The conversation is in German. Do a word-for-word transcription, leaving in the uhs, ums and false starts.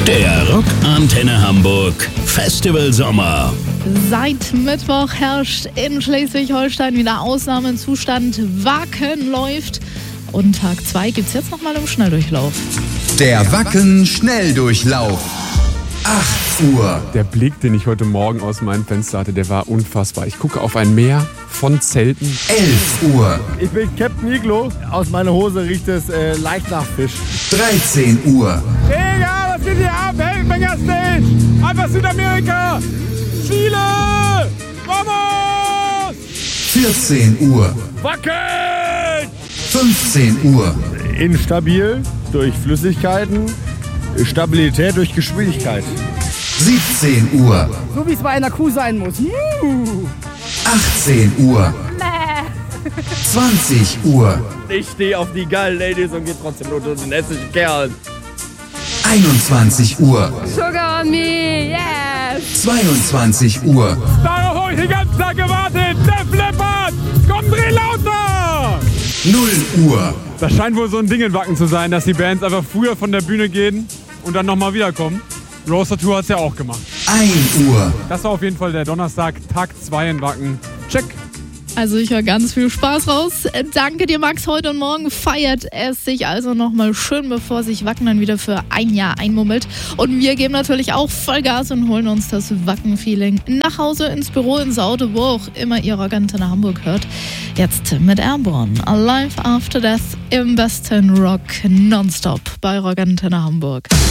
Der Rock Antenne Hamburg Festival Sommer. Seit Mittwoch herrscht in Schleswig-Holstein wieder Ausnahmezustand. Wacken läuft. Und Tag zwei gibt's jetzt nochmal im Schnelldurchlauf. Der Wacken Schnelldurchlauf. acht Uhr. Der Blick, den ich heute Morgen aus meinem Fenster hatte, der war unfassbar. Ich gucke auf ein Meer von Zelten. elf Uhr. Ich bin Captain Iglo. Aus meiner Hose riecht es äh, leicht nach Fisch. dreizehn Uhr. Digga, was geht hier ab? Headbanger Stage! Einfach Südamerika! Chile! Vamos! vierzehn Uhr. Wacken! fünfzehn Uhr. Instabil durch Flüssigkeiten, Stabilität durch Geschwindigkeit. siebzehn Uhr. So wie es bei einer Kuh sein muss. Juhu. achtzehn Uhr. zwanzig Uhr. Ich stehe auf die geilen Ladies und gehe trotzdem nur durch den hässlichen Kerl. einundzwanzig Uhr. Sugar on me, yes! zweiundzwanzig Uhr. Darauf habe ich den ganzen Tag gewartet. Def Leppard! Komm, dreh lauter! null Uhr. Das scheint wohl so ein Ding in Wacken zu sein, dass die Bands einfach früher von der Bühne gehen und dann nochmal wiederkommen. Roaster Tour hat's ja auch gemacht. ein Uhr. Das war auf jeden Fall der Donnerstag, Tag zwei in Wacken. Check! Also ich höre ganz viel Spaß raus. Danke dir, Max. Heute und morgen feiert es sich also nochmal schön, bevor sich Wacken dann wieder für ein Jahr einmummelt. Und wir geben natürlich auch Vollgas und holen uns das Wacken-Feeling nach Hause, ins Büro, ins Auto, wo auch immer ihr Rock Antenne Hamburg hört. Jetzt mit Airborne, Alive After Death im besten Rock nonstop bei Rock Antenne Hamburg.